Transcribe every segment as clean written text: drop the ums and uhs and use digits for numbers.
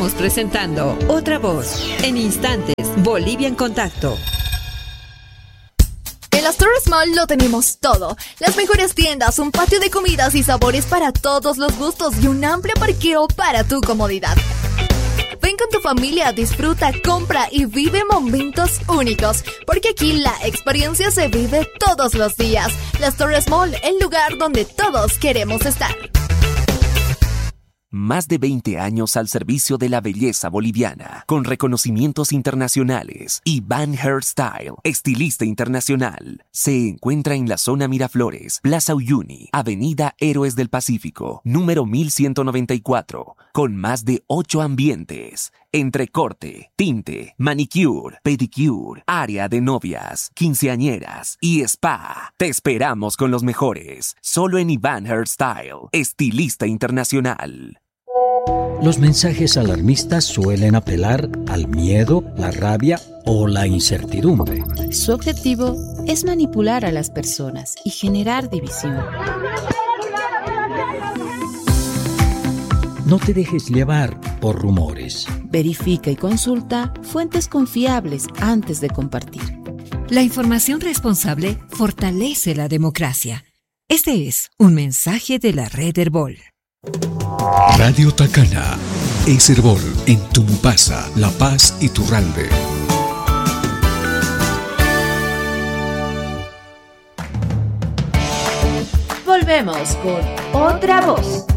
Estamos presentando Otra Voz. En instantes, Bolivia en Contacto. En las Torres Mall lo tenemos todo. Las mejores tiendas, un patio de comidas y sabores para todos los gustos y un amplio parqueo para tu comodidad. Ven con tu familia, disfruta, compra y vive momentos únicos, porque aquí la experiencia se vive todos los días. Las Torres Mall, el lugar donde todos queremos estar. Más de 20 años al servicio de la belleza boliviana, con reconocimientos internacionales. Iván Hairstyle, estilista internacional. Se encuentra en la zona Miraflores, Plaza Uyuni, Avenida Héroes del Pacífico, número 1194, con más de 8 ambientes. Entre corte, tinte, manicure, pedicure, área de novias, quinceañeras y spa. Te esperamos con los mejores. Solo en Iván Hairstyle, estilista internacional. Los mensajes alarmistas suelen apelar al miedo, la rabia o la incertidumbre. Su objetivo es manipular a las personas y generar división. No te dejes llevar por rumores. Verifica y consulta fuentes confiables antes de compartir. La información responsable fortalece la democracia. Este es un mensaje de la Red Herbol. Radio Tacana es Herbol en Tumbasa, La Paz y Turralbe. Volvemos con Otra Voz.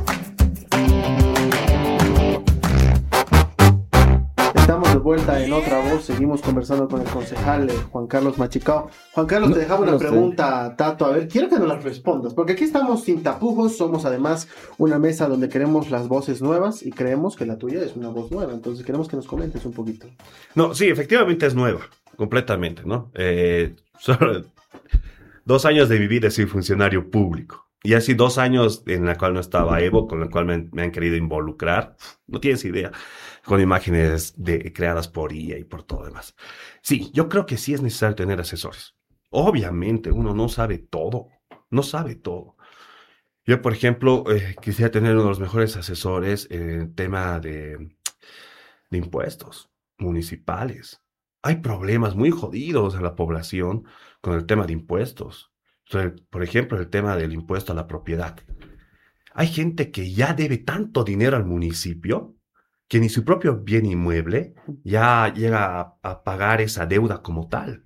Estamos de vuelta en Otra Voz, seguimos conversando con el concejal Juan Carlos Machicao. Juan Carlos, te dejaba una pregunta, Tato, a ver, quiero que nos la respondas, porque aquí estamos sin tapujos, somos además una mesa donde queremos las voces nuevas y creemos que la tuya es una voz nueva, entonces queremos que nos comentes un poquito. No, sí, efectivamente es nueva, completamente, ¿no? Solo 2 años de mi vida he sido funcionario público. Y así 2 años en la cual no estaba Evo, con la cual me han querido involucrar. No tienes idea. Con imágenes creadas por IA y por todo demás. Sí, yo creo que sí es necesario tener asesores. Obviamente, uno no sabe todo. No sabe todo. Yo, por ejemplo, quisiera tener uno de los mejores asesores en el tema de impuestos municipales. Hay problemas muy jodidos en la población con el tema de impuestos. Por ejemplo, el tema del impuesto a la propiedad. Hay gente que ya debe tanto dinero al municipio que ni su propio bien inmueble ya llega a pagar esa deuda como tal.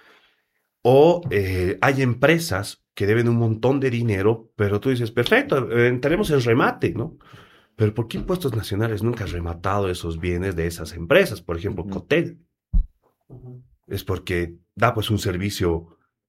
O hay empresas que deben un montón de dinero, pero tú dices, perfecto, entremos en remate, ¿no? Pero ¿por qué Impuestos Nacionales nunca ha rematado esos bienes de esas empresas? Por ejemplo, Cotel. Es porque da pues un servicio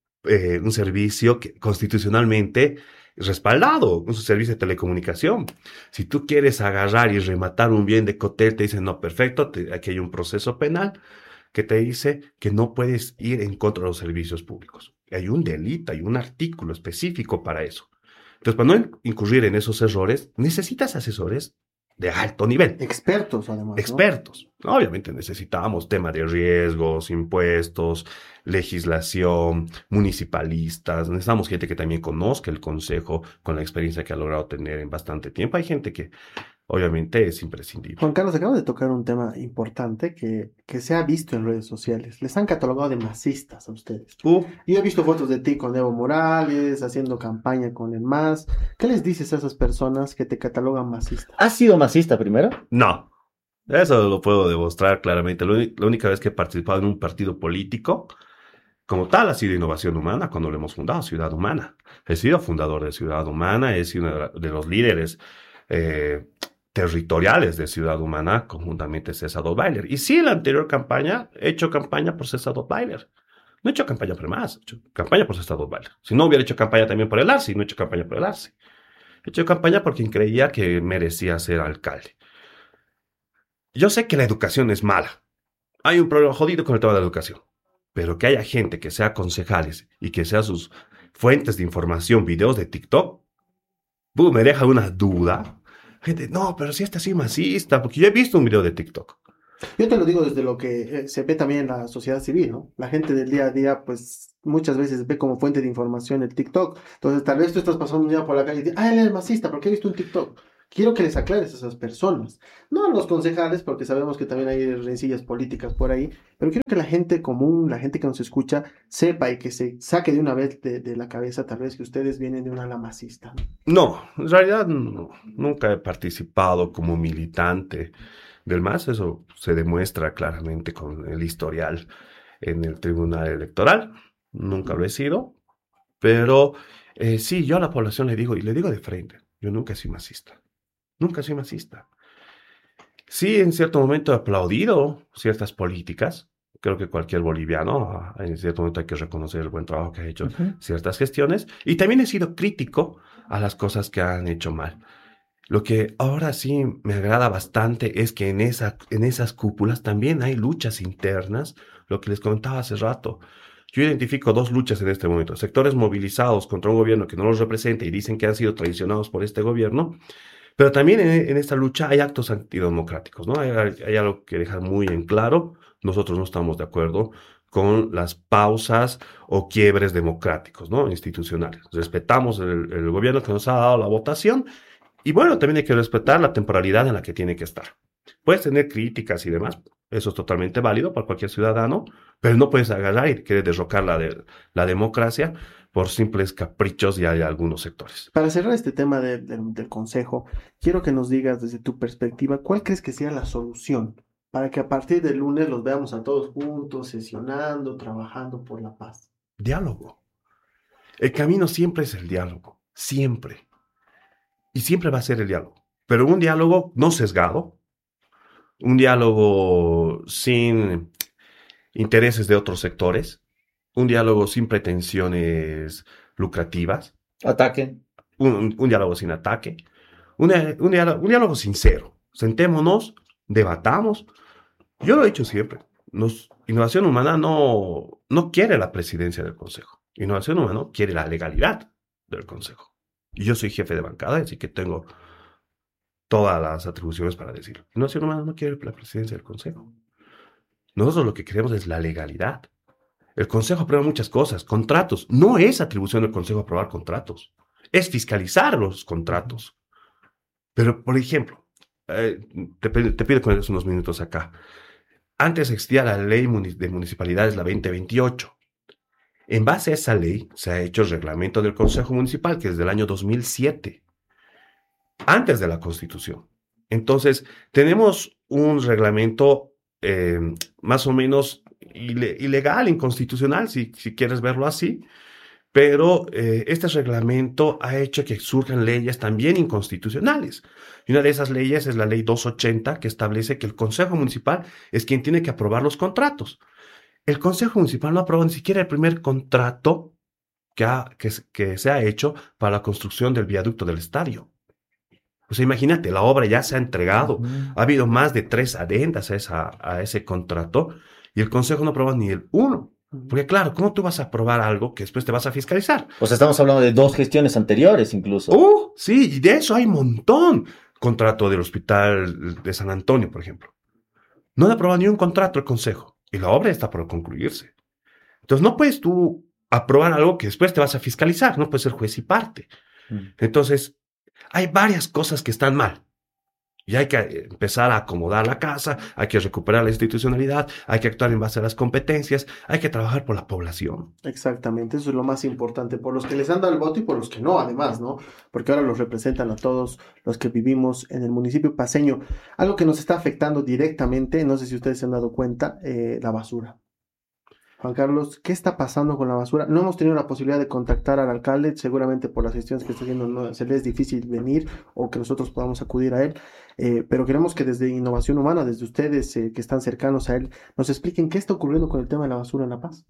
que constitucionalmente respaldado, un servicio de telecomunicación. Si tú quieres agarrar y rematar un bien de Cotel, te dicen, no, perfecto, aquí hay un proceso penal que te dice que no puedes ir en contra de los servicios públicos. Hay un delito, hay un artículo específico para eso. Entonces, para no incurrir en esos errores, necesitas asesores de alto nivel. Expertos, además. Expertos. ¿No? Obviamente necesitamos tema de riesgos, impuestos, legislación, municipalistas. Necesitamos gente que también conozca el consejo con la experiencia que ha logrado tener en bastante tiempo. Hay gente que obviamente es imprescindible. Juan Carlos, acabas de tocar un tema importante que se ha visto en redes sociales. Les han catalogado de masistas a ustedes. Yo he visto fotos de ti con Evo Morales, haciendo campaña con el MAS. ¿Qué les dices a esas personas que te catalogan masista? ¿Has sido masista primero? No. Eso lo puedo demostrar claramente. La única vez que he participado en un partido político como tal ha sido Innovación Humana, cuando lo hemos fundado, Ciudad Humana. He sido fundador de Ciudad Humana, he sido uno de los líderes territoriales de Ciudad Humana, conjuntamente César Dottweiler. Y sí, en la anterior campaña he hecho campaña por César Dottweiler. No he hecho campaña por más, he hecho campaña por César Dottweiler. Si no, hubiera hecho campaña también por el Arce, no he hecho campaña por el Arce. He hecho campaña por quien creía que merecía ser alcalde. Yo sé que la educación es mala. Hay un problema jodido con el tema de la educación. Pero que haya gente que sea concejales y que sea sus fuentes de información, videos de TikTok, me deja una duda. Gente, no, pero si este así masista, porque yo he visto un video de TikTok. Yo te lo digo desde lo que se ve también en la sociedad civil, ¿no? La gente del día a día, pues, muchas veces ve como fuente de información el TikTok. Entonces, tal vez tú estás pasando un día por la calle y dices, él es masista, porque he visto un TikTok. quiero que les aclares a esas personas, no a los concejales, porque sabemos que también hay rencillas políticas por ahí, pero quiero que la gente común, la gente que nos escucha, sepa y que se saque de una vez de la cabeza tal vez que ustedes vienen de una ala masista. No, en realidad no, nunca he participado como militante del MAS, eso se demuestra claramente con el historial en el Tribunal Electoral, nunca lo he sido, pero sí, yo a la población le digo, y le digo de frente, yo nunca he sido masista. Nunca soy masista. Sí, en cierto momento he aplaudido ciertas políticas. Creo que cualquier boliviano, en cierto momento hay que reconocer el buen trabajo que ha hecho ciertas gestiones. Y también he sido crítico a las cosas que han hecho mal. Lo que ahora sí me agrada bastante es que en esas cúpulas también hay luchas internas, lo que les comentaba hace rato. Yo identifico dos luchas en este momento. Sectores movilizados contra un gobierno que no los representa y dicen que han sido traicionados por este gobierno. Pero también en esta lucha hay actos antidemocráticos, ¿no? Hay algo que dejar muy en claro. Nosotros no estamos de acuerdo con las pausas o quiebres democráticos, ¿no? Institucionales. Respetamos el gobierno que nos ha dado la votación y bueno, también hay que respetar la temporalidad en la que tiene que estar. Puedes tener críticas y demás, eso es totalmente válido para cualquier ciudadano, pero no puedes agarrar y querer derrocar la democracia por simples caprichos de algunos sectores. Para cerrar este tema del Consejo, quiero que nos digas desde tu perspectiva, ¿cuál crees que sea la solución para que a partir del lunes los veamos a todos juntos, sesionando, trabajando por la paz? Diálogo. El camino siempre es el diálogo, siempre. Y siempre va a ser el diálogo. Pero un diálogo no sesgado, un diálogo sin intereses de otros sectores, un diálogo sin pretensiones lucrativas. Ataque. Un diálogo sin ataque. Un diálogo sincero. Sentémonos, debatamos. Yo lo he dicho siempre. Innovación Humana no quiere la presidencia del Consejo. Innovación Humana quiere la legalidad del Consejo. Y yo soy jefe de bancada, así que tengo todas las atribuciones para decirlo. Innovación Humana no quiere la presidencia del Consejo. Nosotros lo que queremos es la legalidad. El Consejo aprueba muchas cosas, contratos. No es atribución del Consejo aprobar contratos, es fiscalizar los contratos. Pero, por ejemplo, te pido que me des unos minutos acá. Antes existía la ley de municipalidades, la 2028. En base a esa ley se ha hecho el reglamento del Consejo Municipal, que es del año 2007, antes de la Constitución. Entonces, tenemos un reglamento más o menos ilegal, inconstitucional, si quieres verlo así, pero este reglamento ha hecho que surjan leyes también inconstitucionales. Y una de esas leyes es la ley 280, que establece que el Consejo Municipal es quien tiene que aprobar los contratos. El Consejo Municipal no aprobó ni siquiera el primer contrato que se ha hecho para la construcción del viaducto del estadio. O sea, imagínate, la obra ya se ha entregado. Ha habido más de 3 adendas a ese contrato y el Consejo no aprobó ni el 1. Porque claro, ¿cómo tú vas a aprobar algo que después te vas a fiscalizar? O sea, estamos hablando de 2 gestiones anteriores incluso. Sí, y de eso hay un montón. Contrato del Hospital de San Antonio, por ejemplo. No le aprobó ni un contrato el Consejo y la obra está por concluirse. Entonces no puedes tú aprobar algo que después te vas a fiscalizar, no puedes ser juez y parte. Entonces, hay varias cosas que están mal. Y hay que empezar a acomodar la casa, hay que recuperar la institucionalidad, hay que actuar en base a las competencias, hay que trabajar por la población. Exactamente, eso es lo más importante, por los que les han dado el voto y por los que no, además, ¿no? Porque ahora los representan a todos los que vivimos en el municipio paceño. Algo que nos está afectando directamente, no sé si ustedes se han dado cuenta, la basura. Juan Carlos, ¿qué está pasando con la basura? No hemos tenido la posibilidad de contactar al alcalde, seguramente por las gestiones que está haciendo no, se le es difícil venir o que nosotros podamos acudir a él, pero queremos que desde Innovación Humana, desde ustedes que están cercanos a él, nos expliquen qué está ocurriendo con el tema de la basura en La Paz.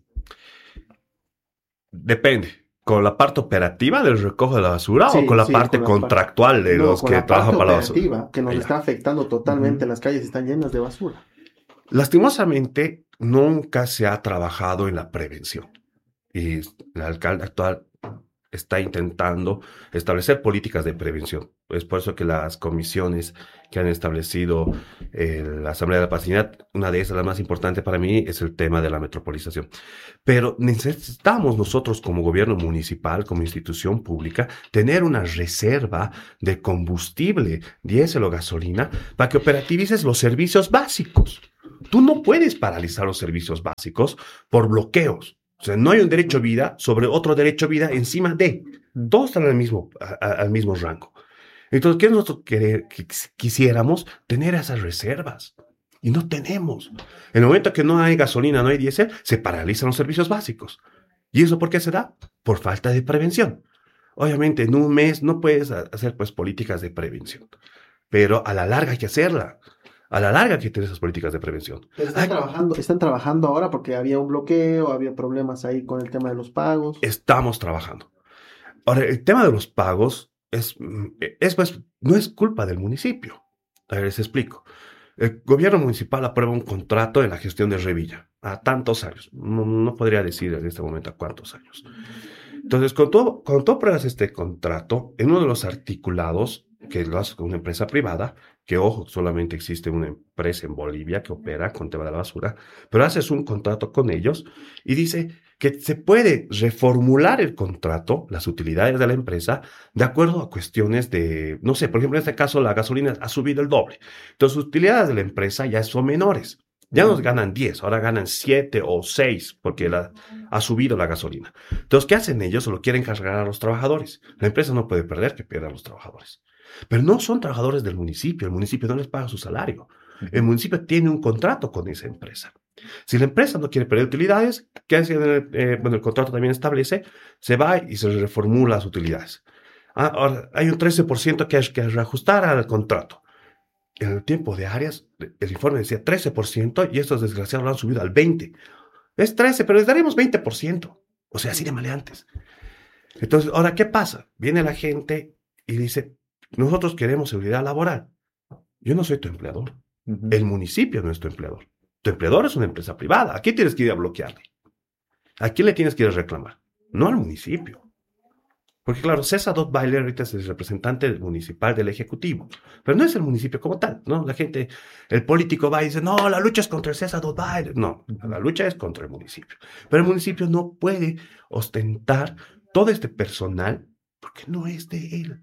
Depende. ¿Con la parte operativa del recojo de la basura o con la parte contractual de los que trabajan para la basura? Que nos está afectando totalmente, las calles están llenas de basura. Lastimosamente, nunca se ha trabajado en la prevención. Y el alcalde actual está intentando establecer políticas de prevención. Es por eso que las comisiones que han establecido la Asamblea de la Paz y Unidad, una de esas, la más importante para mí, es el tema de la metropolización. Pero necesitamos nosotros como gobierno municipal, como institución pública, tener una reserva de combustible, diésel o gasolina, para que operativices los servicios básicos. Tú no puedes paralizar los servicios básicos por bloqueos. O sea, no hay un derecho a vida sobre otro derecho a vida encima de. Todos están al mismo rango. Entonces, ¿qué nosotros quisiéramos? Tener esas reservas. Y no tenemos. En el momento que no hay gasolina, no hay diésel, se paralizan los servicios básicos. ¿Y eso por qué se da? Por falta de prevención. Obviamente, en un mes no puedes hacer pues políticas de prevención. Pero a la larga hay que hacerla. A la larga hay que tener esas políticas de prevención. Pero están trabajando ahora porque había un bloqueo, había problemas ahí con el tema de los pagos. Estamos trabajando. Ahora, el tema de los pagos pues, no es culpa del municipio. A ver, les explico. El gobierno municipal aprueba un contrato en la gestión de Revilla a tantos años. No podría decir en este momento a cuántos años. Entonces, cuando tú apruebas este contrato, en uno de los articulados, que lo hace con una empresa privada, que ojo, solamente existe una empresa en Bolivia que opera con tema de la basura, pero haces un contrato con ellos y dice que se puede reformular el contrato, las utilidades de la empresa, de acuerdo a cuestiones de, no sé, por ejemplo, en este caso la gasolina ha subido el doble. Entonces, las utilidades de la empresa ya son menores. Ya no ganan 10, ahora ganan 7 o 6 porque ha subido la gasolina. Entonces, ¿qué hacen ellos? Se lo quieren cargar a los trabajadores. La empresa no puede perder que pierdan los trabajadores. Pero no son trabajadores del municipio. El municipio no les paga su salario. El municipio tiene un contrato con esa empresa. Si la empresa no quiere perder utilidades, ¿qué hace? El contrato también establece, se va y se reformula las utilidades. Ahora, hay un 13% que hay que reajustar al contrato. En el tiempo de Arias, el informe decía 13% y estos desgraciados lo han subido al 20%. Es 13%, pero les daremos 20%. O sea, así de maleantes. Entonces, ahora, ¿qué pasa? Viene la gente y dice, nosotros queremos seguridad laboral. Yo no soy tu empleador. El municipio no es tu empleador. Tu empleador es una empresa privada. ¿A quién tienes que ir a bloquearle? ¿A quién le tienes que ir a reclamar? No al municipio. Porque claro, César Dottweiler ahorita es el representante municipal del Ejecutivo, pero no es el municipio como tal, ¿no? La gente, el político va y dice, no, la lucha es contra el César Dottweiler. No, la lucha es contra el municipio. Pero el municipio no puede ostentar todo este personal porque no es de él.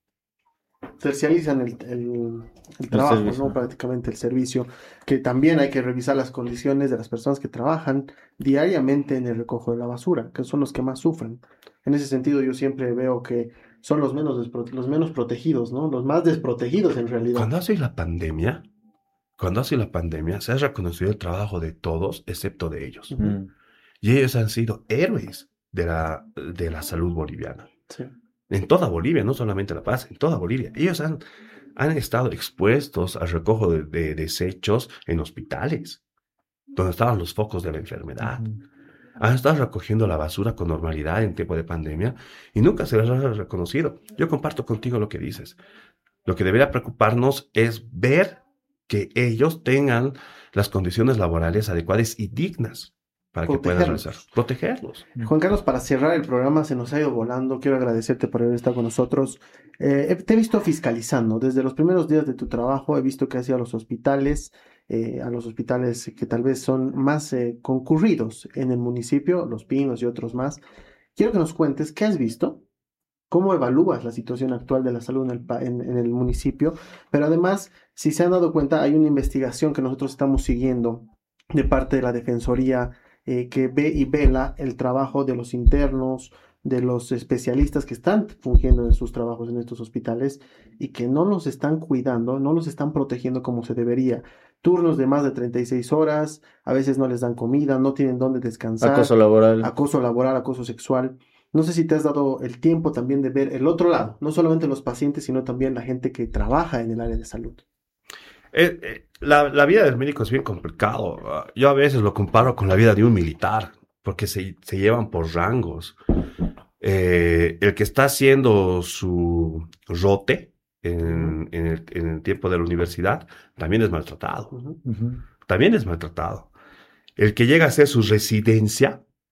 Tercializan el trabajo, servicio, ¿no? Prácticamente el servicio, que también hay que revisar las condiciones de las personas que trabajan diariamente en el recojo de la basura, que son los que más sufren. En ese sentido, yo siempre veo que son los menos protegidos, ¿no? Los más desprotegidos en realidad. Cuando ha sido la pandemia, se ha reconocido el trabajo de todos, excepto de ellos. Uh-huh. Y ellos han sido héroes de la salud boliviana. Sí. En toda Bolivia, no solamente La Paz, en toda Bolivia. Ellos han estado expuestos al recojo de desechos en hospitales, donde estaban los focos de la enfermedad. Uh-huh. Han estado recogiendo la basura con normalidad en tiempo de pandemia y nunca se les ha reconocido. Yo comparto contigo lo que dices. Lo que debería preocuparnos es ver que ellos tengan las condiciones laborales adecuadas y dignas para que puedan realizar. Protegerlos. Juan Carlos, para cerrar el programa, se nos ha ido volando. Quiero agradecerte por haber estado con nosotros. Te he visto fiscalizando. Desde los primeros días de tu trabajo he visto que has ido a los hospitales que tal vez son más concurridos en el municipio, Los Pinos y otros más. Quiero que nos cuentes qué has visto, cómo evalúas la situación actual de la salud en el municipio, pero además, si se han dado cuenta, hay una investigación que nosotros estamos siguiendo de parte de la Defensoría que ve y vela el trabajo de los internos, de los especialistas que están fungiendo en sus trabajos en estos hospitales y que no los están cuidando, no los están protegiendo como se debería. Turnos de más de 36 horas, a veces no les dan comida, no tienen dónde descansar. Acoso laboral, acoso sexual. No sé si te has dado el tiempo también de ver el otro lado, no solamente los pacientes, sino también la gente que trabaja en el área de salud. La vida del médico es bien complicado. Yo a veces lo comparo con la vida de un militar, porque se llevan por rangos. El que está haciendo su rote en el tiempo de la universidad también es maltratado. Uh-huh. También es maltratado. El que llega a hacer su residencia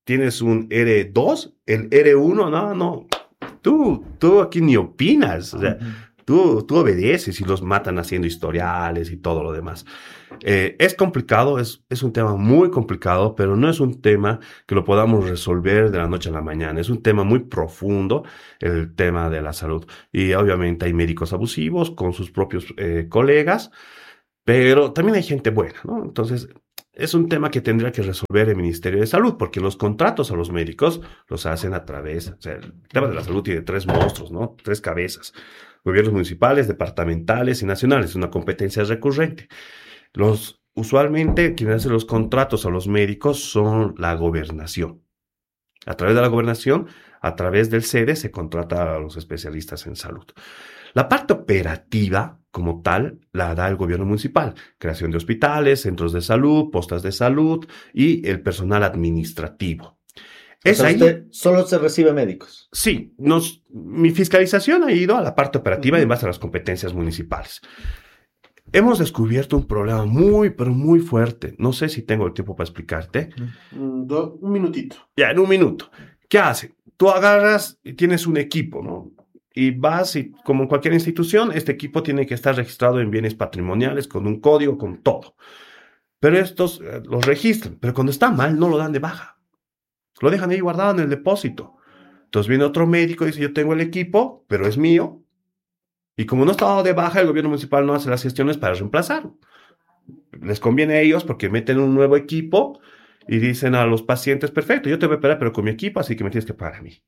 tienes un R2, el R1, no. Tú aquí ni opinas. O sea, tú obedeces y los matan haciendo historiales y todo lo demás. Es complicado, es un tema muy complicado, pero no es un tema que lo podamos resolver de la noche a la mañana. Es un tema muy profundo, el tema de la salud. Y obviamente hay médicos abusivos con sus propios colegas, pero también hay gente buena, ¿no? Entonces, es un tema que tendría que resolver el Ministerio de Salud, porque los contratos a los médicos los hacen a través, o sea, el tema de la salud tiene 3 monstruos, ¿no? 3 cabezas. Gobiernos municipales, departamentales y nacionales, una competencia recurrente. Usualmente quienes hacen los contratos a los médicos son la gobernación. A través de la gobernación, a través del SEDE, se contrata a los especialistas en salud. La parte operativa, como tal, la da el gobierno municipal. Creación de hospitales, centros de salud, postas de salud y el personal administrativo. Usted solo se recibe médicos. Sí, mi fiscalización ha ido a la parte operativa y en base a las competencias municipales. Hemos descubierto un problema muy, pero muy fuerte. No sé si tengo el tiempo para explicarte. Un minutito. Ya, en un minuto. ¿Qué hace? Tú agarras y tienes un equipo, ¿no? Y vas y, como en cualquier institución, este equipo tiene que estar registrado en bienes patrimoniales, con un código, con todo. Pero estos los registran. Pero cuando está mal, no lo dan de baja. Lo dejan ahí guardado en el depósito. Entonces viene otro médico y dice, yo tengo el equipo, pero es mío. Y como no está dado de baja, el gobierno municipal no hace las gestiones para reemplazarlo. Les conviene a ellos porque meten un nuevo equipo y dicen a los pacientes, perfecto, yo te voy a operar, pero con mi equipo, así que me tienes que pagar a mí.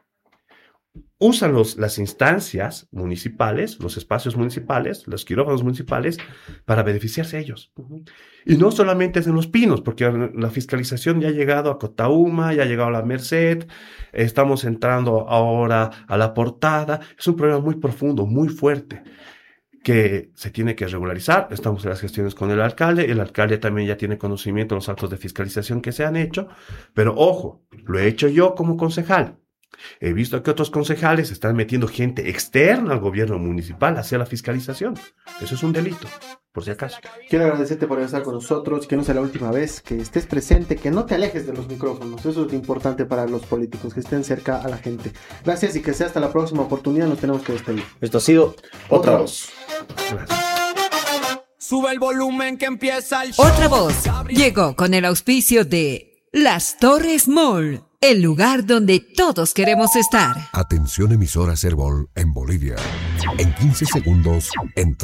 Usan las instancias municipales, los espacios municipales, los quirófanos municipales, para beneficiarse a ellos. Y no solamente es en Los Pinos, porque la fiscalización ya ha llegado a Cotauma, ya ha llegado a La Merced, estamos entrando ahora a La Portada. Es un problema muy profundo, muy fuerte, que se tiene que regularizar. Estamos en las gestiones con el alcalde también ya tiene conocimiento de los actos de fiscalización que se han hecho, pero ojo, lo he hecho yo como concejal. He visto que otros concejales están metiendo gente externa al gobierno municipal hacia la fiscalización. Eso es un delito, por si acaso. Quiero agradecerte por estar con nosotros, que no sea la última vez, que estés presente, que no te alejes de los micrófonos. Eso es importante para los políticos, que estén cerca a la gente. Gracias y que sea hasta la próxima oportunidad. Nos tenemos que despedir. Esto ha sido Otra Voz. Gracias. Sube el volumen que empieza el show. Otra Voz llegó con el auspicio de Las Torres Mall, el lugar donde todos queremos estar. Atención emisora Cerbol en Bolivia. En 15 segundos,